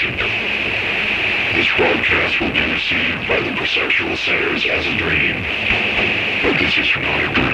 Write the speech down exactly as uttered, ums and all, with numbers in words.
simulation. This broadcast will be received by the perceptual centers as a dream, but this is not a dream.